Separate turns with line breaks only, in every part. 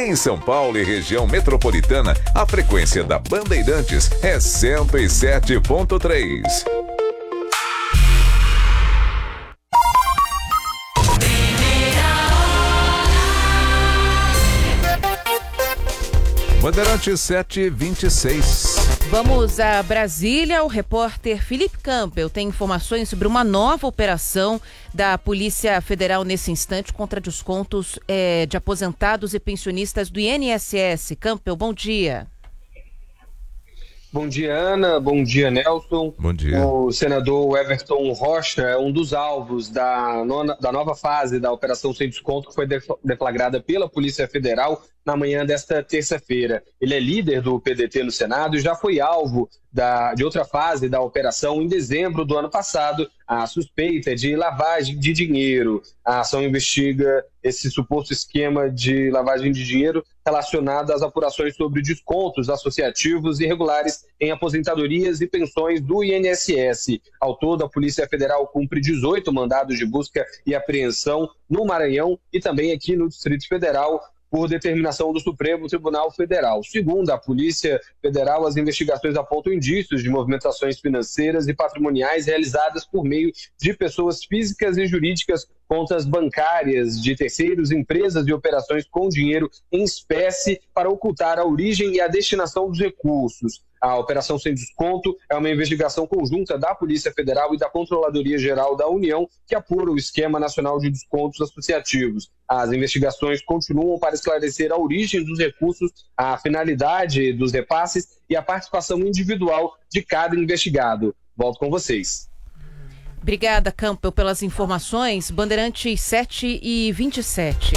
Em São Paulo e região metropolitana, a frequência da Bandeirantes é 107.3. Bandeirantes 7h26.
Vamos a Brasília. O repórter Felipe Campbell tem informações sobre uma nova operação da Polícia Federal nesse instante contra descontos de aposentados e pensionistas do INSS. Campbell, bom dia.
Bom dia, Ana. Bom dia, Nelson.
Bom dia.
O senador Everton Rocha é um dos alvos da nova fase da Operação Sem Desconto, que foi deflagrada pela Polícia Federal na manhã desta terça-feira. Ele é líder do PDT no Senado e já foi alvo de outra fase da operação em dezembro do ano passado, a suspeita de lavagem de dinheiro. A ação investiga esse suposto esquema de lavagem de dinheiro relacionado às apurações sobre descontos associativos irregulares em aposentadorias e pensões do INSS. Ao todo, a Polícia Federal cumpre 18 mandados de busca e apreensão no Maranhão e também aqui no Distrito Federal, por determinação do Supremo Tribunal Federal. Segundo a Polícia Federal, as investigações apontam indícios de movimentações financeiras e patrimoniais realizadas por meio de pessoas físicas e jurídicas, contas bancárias de terceiros, empresas e operações com dinheiro em espécie para ocultar a origem e a destinação dos recursos. A Operação Sem Desconto é uma investigação conjunta da Polícia Federal e da Controladoria Geral da União, que apura o Esquema Nacional de Descontos Associativos. As investigações continuam para esclarecer a origem dos recursos, a finalidade dos repasses e a participação individual de cada investigado. Volto com vocês.
Obrigada, Campbell, pelas informações. Bandeirantes 7h27.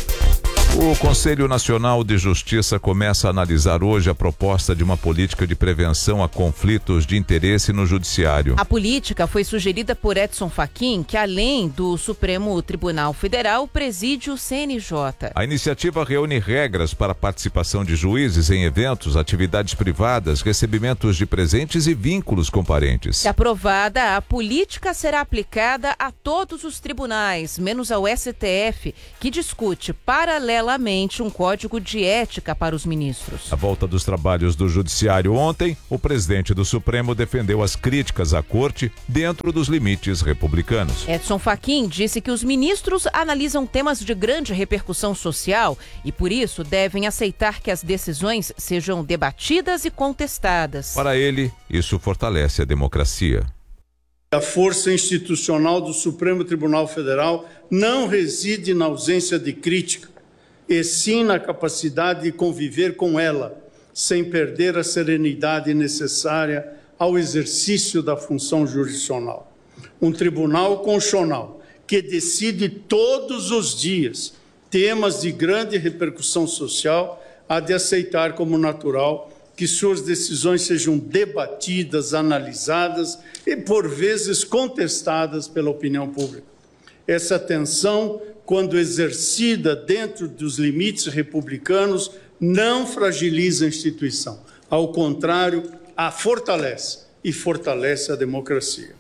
O Conselho Nacional de Justiça começa a analisar hoje a proposta de uma política de prevenção a conflitos de interesse no Judiciário.
A política foi sugerida por Edson Fachin, que além do Supremo Tribunal Federal, preside o CNJ.
A iniciativa reúne regras para a participação de juízes em eventos, atividades privadas, recebimentos de presentes e vínculos com parentes.
Se aprovada, a política será aplicada a todos os tribunais, menos ao STF, que discute paralelamente um código de ética para os ministros.
À volta dos trabalhos do Judiciário ontem, o presidente do Supremo defendeu as críticas à corte dentro dos limites republicanos.
Edson Fachin disse que os ministros analisam temas de grande repercussão social e, por isso, devem aceitar que as decisões sejam debatidas e contestadas.
Para ele, isso fortalece a democracia.
A força institucional do Supremo Tribunal Federal não reside na ausência de crítica, e sim na capacidade de conviver com ela, sem perder a serenidade necessária ao exercício da função jurisdicional. Um tribunal constitucional que decide todos os dias temas de grande repercussão social há de aceitar como natural que suas decisões sejam debatidas, analisadas e, por vezes, contestadas pela opinião pública. Essa tensão, quando exercida dentro dos limites republicanos, não fragiliza a instituição. Ao contrário, a fortalece e fortalece a democracia.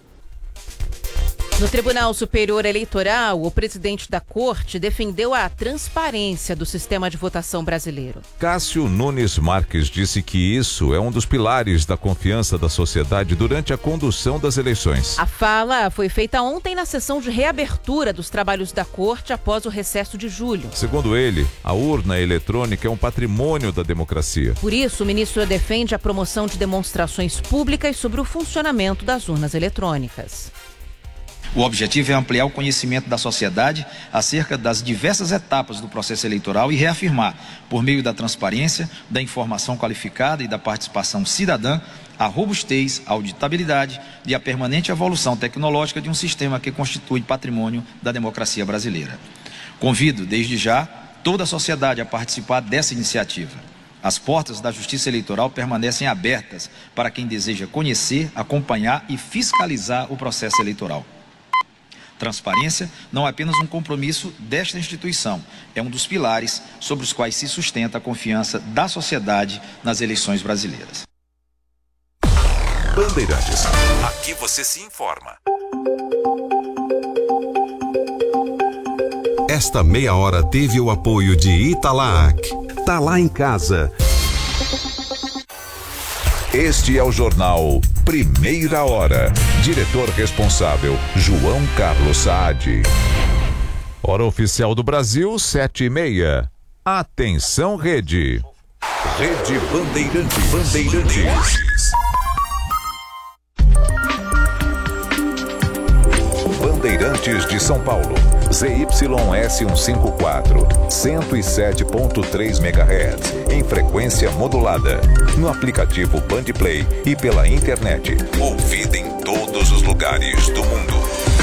No Tribunal Superior Eleitoral, o presidente da Corte defendeu a transparência do sistema de votação brasileiro.
Cássio Nunes Marques disse que isso é um dos pilares da confiança da sociedade durante a condução das eleições.
A fala foi feita ontem na sessão de reabertura dos trabalhos da Corte após o recesso de julho.
Segundo ele, a urna eletrônica é um patrimônio da democracia.
Por isso, o ministro defende a promoção de demonstrações públicas sobre o funcionamento das urnas eletrônicas.
O objetivo é ampliar o conhecimento da sociedade acerca das diversas etapas do processo eleitoral e reafirmar, por meio da transparência, da informação qualificada e da participação cidadã, a robustez, a auditabilidade e a permanente evolução tecnológica de um sistema que constitui patrimônio da democracia brasileira. Convido, desde já, toda a sociedade a participar dessa iniciativa. As portas da Justiça Eleitoral permanecem abertas para quem deseja conhecer, acompanhar e fiscalizar o processo eleitoral. Transparência não é apenas um compromisso desta instituição, é um dos pilares sobre os quais se sustenta a confiança da sociedade nas eleições brasileiras.
Bandeirantes, aqui você se informa.
Esta meia hora teve o apoio de Italac. tá lá em casa.
Este é o jornal Primeira Hora. Diretor responsável, João Carlos Saad. Hora oficial do Brasil, 7h30. Atenção, Rede. Rede Bandeirantes. Bandeirantes de São Paulo. ZYS154, 107.3 MHz, em frequência modulada. No aplicativo Bandplay e pela internet. Ouvida em todos os lugares do mundo.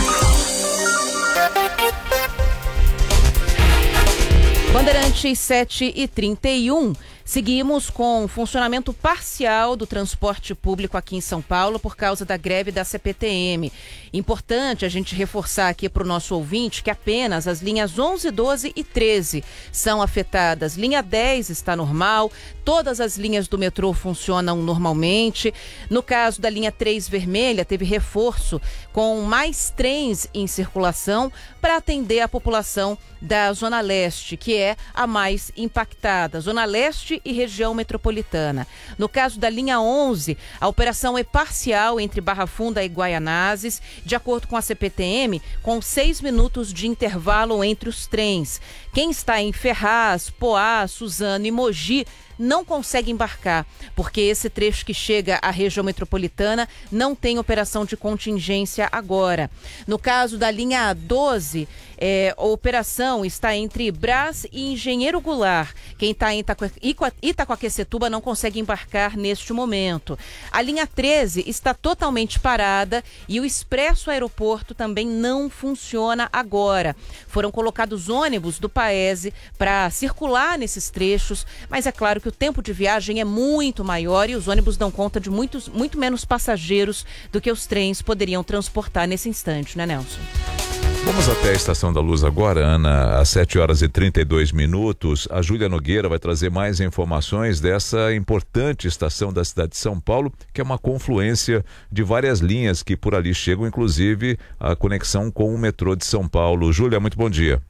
Bandeirantes 7h31. Seguimos com funcionamento parcial do transporte público aqui em São Paulo por causa da greve da CPTM. Importante a gente reforçar aqui para o nosso ouvinte que apenas as linhas 11, 12 e 13 são afetadas. Linha 10 está normal, todas as linhas do metrô funcionam normalmente. No caso da linha 3 vermelha, teve reforço com mais trens em circulação para atender a população da Zona Leste, que é a mais impactada. Zona Leste e região metropolitana. No caso da linha 11, a operação é parcial entre Barra Funda e Guaianazes, de acordo com a CPTM, com 6 minutos de intervalo entre os trens. Quem está em Ferraz, Poá, Suzano e Mogi não consegue embarcar, porque esse trecho que chega à região metropolitana não tem operação de contingência agora. No caso da linha 12, a operação está entre Brás e Engenheiro Goulart. Quem está em Itacoaquecetuba não consegue embarcar neste momento. A linha 13 está totalmente parada e o Expresso Aeroporto também não funciona agora. Foram colocados ônibus do Paese para circular nesses trechos, mas é claro que o tempo de viagem é muito maior e os ônibus dão conta de muito menos passageiros do que os trens poderiam transportar nesse instante, né, Nelson?
Vamos até a Estação da Luz agora, Ana, às 7h32. A Júlia Nogueira vai trazer mais informações dessa importante estação da cidade de São Paulo, que é uma confluência de várias linhas que por ali chegam, inclusive a conexão com o metrô de São Paulo. Júlia, muito bom dia.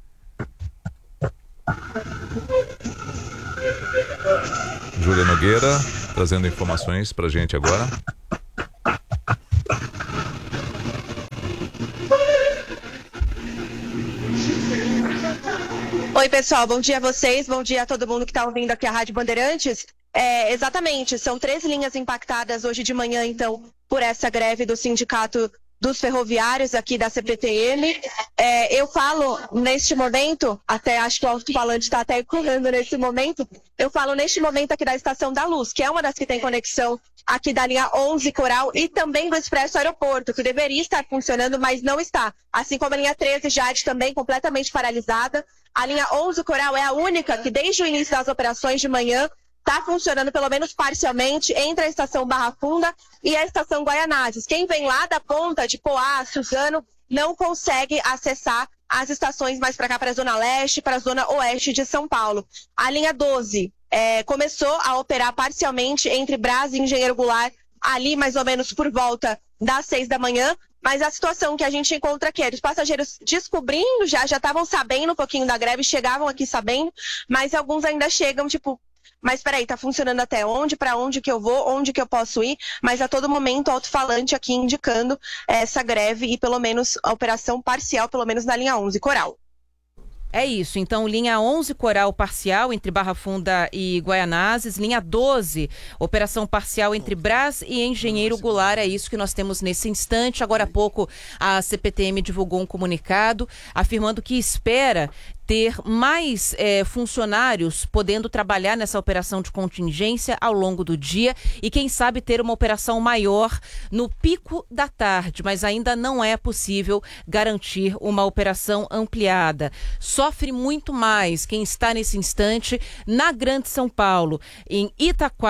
Júlia Nogueira, trazendo informações pra gente agora.
Oi, pessoal, bom dia a vocês, bom dia a todo mundo que está ouvindo aqui a Rádio Bandeirantes. Exatamente, são 3 linhas impactadas hoje de manhã, então, por essa greve do Sindicato dos Ferroviários aqui da CPTM. Eu falo neste momento, até acho que o alto-falante está até ecoando nesse momento, eu falo neste momento aqui da Estação da Luz, que é uma das que tem conexão aqui da linha 11 Coral e também do Expresso Aeroporto, que deveria estar funcionando, mas não está. Assim como a linha 13 Jade também completamente paralisada. A linha 11 Coral é a única que desde o início das operações de manhã está funcionando pelo menos parcialmente entre a estação Barra Funda e a estação Guaianazes. Quem vem lá da ponta de Poá, Suzano, não consegue acessar as estações mais para cá, para a Zona Leste, para a Zona Oeste de São Paulo. A linha 12 começou a operar parcialmente entre Brás e Engenheiro Goulart, ali mais ou menos por volta das 6 da manhã, mas a situação que a gente encontra aqui é os passageiros descobrindo, já estavam sabendo um pouquinho da greve, chegavam aqui sabendo, mas alguns ainda chegam, tipo, mas peraí, tá funcionando até onde? Para onde que eu vou? Onde que eu posso ir? Mas a todo momento o alto-falante aqui indicando essa greve e pelo menos a operação parcial, pelo menos na linha 11 Coral.
É isso, então linha 11 Coral parcial entre Barra Funda e Guaianazes, linha 12 operação parcial entre Brás e Engenheiro Goulart, é isso que nós temos nesse instante. Agora há pouco a CPTM divulgou um comunicado afirmando que espera ter mais funcionários podendo trabalhar nessa operação de contingência ao longo do dia e quem sabe ter uma operação maior no pico da tarde, mas ainda não é possível garantir uma operação ampliada. Sofre muito mais quem está nesse instante na Grande São Paulo, em Itaquá,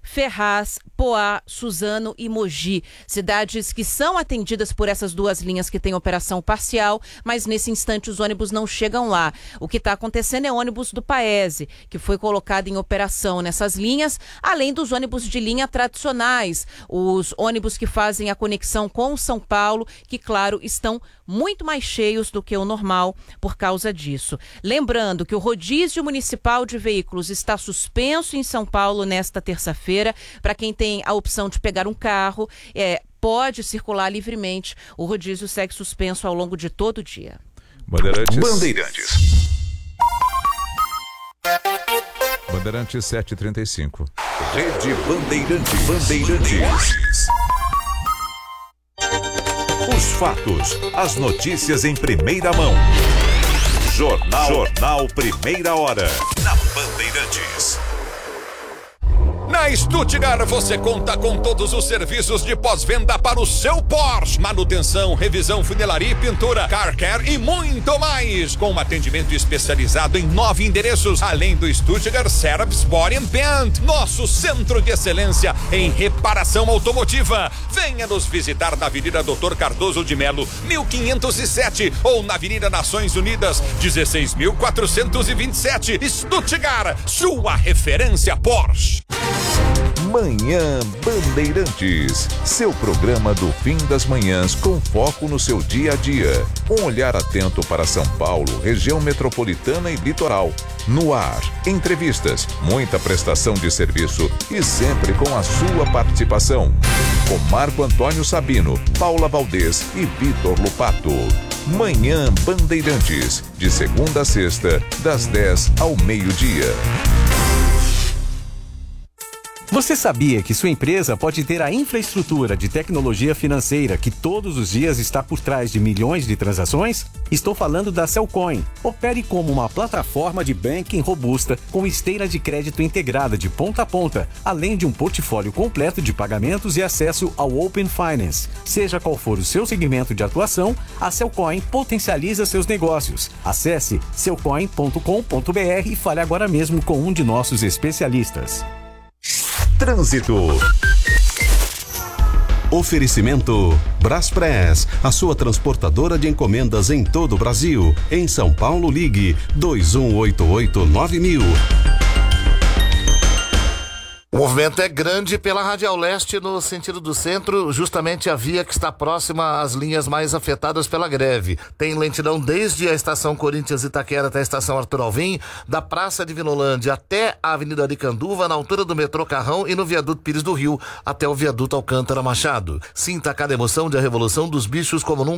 Ferraz, Poá, Suzano e Mogi. Cidades que são atendidas por essas duas linhas que têm operação parcial, mas nesse instante os ônibus não chegam lá. O que está acontecendo é ônibus do Paese, que foi colocado em operação nessas linhas, além dos ônibus de linha tradicionais, os ônibus que fazem a conexão com São Paulo, que, claro, estão muito mais cheios do que o normal por causa disso. Lembrando que o rodízio municipal de veículos está suspenso em São Paulo nesta terça-feira. Para quem tem a opção de pegar um carro, pode circular livremente. O rodízio segue suspenso ao longo de todo o dia.
Bandeirantes 7h35.
Rede Bandeirantes. Os fatos, as notícias em primeira mão. Jornal Primeira Hora. Na Bandeirantes.
Na Stuttgart você conta com todos os serviços de pós-venda para o seu Porsche. Manutenção, revisão, funilaria e pintura, car care e muito mais. Com um atendimento especializado em 9 endereços, além do Stuttgart Service Body and Paint, nosso centro de excelência em reparação automotiva. Venha nos visitar na Avenida Doutor Cardoso de Melo, 1507, ou na Avenida Nações Unidas, 16.427. Stuttgart, sua referência Porsche.
Manhã Bandeirantes, seu programa do fim das manhãs com foco no seu dia a dia. Um olhar atento para São Paulo, região metropolitana e litoral. No ar, entrevistas, muita prestação de serviço e sempre com a sua participação. Com Marco Antônio Sabino, Paula Valdez e Vitor Lupato. Manhã Bandeirantes, de segunda a sexta, das 10 ao meio-dia.
Você sabia que sua empresa pode ter a infraestrutura de tecnologia financeira que todos os dias está por trás de milhões de transações? Estou falando da Cellcoin. Opere como uma plataforma de banking robusta com esteira de crédito integrada de ponta a ponta, além de um portfólio completo de pagamentos e acesso ao Open Finance. Seja qual for o seu segmento de atuação, a Cellcoin potencializa seus negócios. Acesse cellcoin.com.br e fale agora mesmo com um de nossos especialistas.
Trânsito. Oferecimento Braspress, a sua transportadora de encomendas em todo o Brasil. Em São Paulo, ligue 2188-9000.
O movimento é grande pela Radial Leste no sentido do centro, justamente a via que está próxima às linhas mais afetadas pela greve. Tem lentidão desde a estação Corinthians Itaquera até a estação Arthur Alvim, da Praça de Vinolândia até a Avenida Aricanduva, na altura do metrô Carrão e no viaduto Pires do Rio até o viaduto Alcântara Machado. Sinta cada emoção de A Revolução dos Bichos como nunca.